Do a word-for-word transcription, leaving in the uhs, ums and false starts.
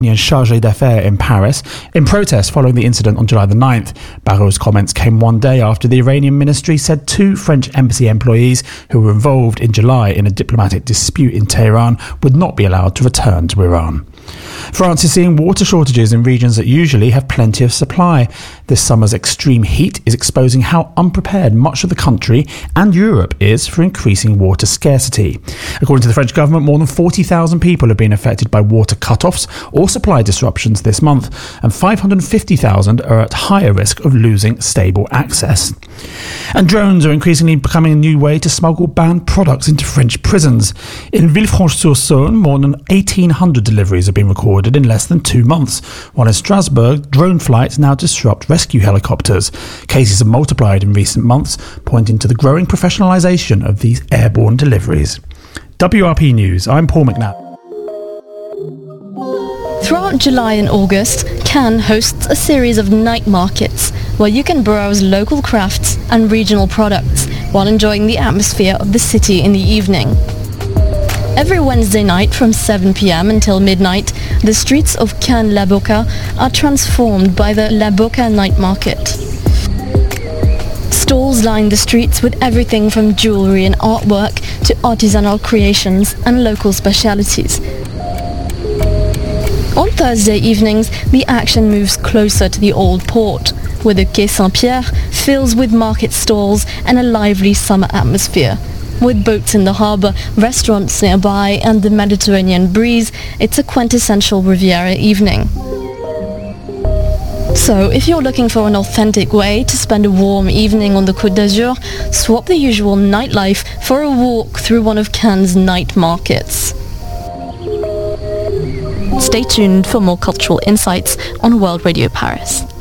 chargé d'affaires in Paris in protest following the incident on July the ninth. Barrot's comments came one day after the Iranian ministry said two French embassy employees who were involved in July in a diplomatic dispute in Tehran would not be allowed to return to Iran. France is seeing water shortages in regions that usually have plenty of supply. This summer's extreme heat is exposing how unprepared much of the country and Europe is for increasing water scarcity. According to the French government, more than forty thousand people have been affected by water cut-offs or supply disruptions this month, and five hundred fifty thousand are at higher risk of losing stable access. And drones are increasingly becoming a new way to smuggle banned products into French prisons. In Villefranche-sur-Saône, more than eighteen hundred deliveries have been recorded in less than two months, while in Strasbourg, drone flights now disrupt rescue helicopters. Cases have multiplied in recent months, pointing to the growing professionalisation of these airborne deliveries. W R P News, I'm Paul McNabb. Throughout July and August, Cannes hosts a series of night markets where you can browse local crafts and regional products while enjoying the atmosphere of the city in the evening. Every Wednesday night from seven p.m. until midnight, the streets of Cannes La Boca are transformed by the La Boca Night Market. Stalls line the streets with everything from jewellery and artwork to artisanal creations and local specialities. On Thursday evenings, the action moves closer to the Old Port, where the Quai Saint-Pierre fills with market stalls and a lively summer atmosphere. With boats in the harbour, restaurants nearby and the Mediterranean breeze, it's a quintessential Riviera evening. So, if you're looking for an authentic way to spend a warm evening on the Côte d'Azur, swap the usual nightlife for a walk through one of Cannes' night markets. Stay tuned for more cultural insights on World Radio Paris.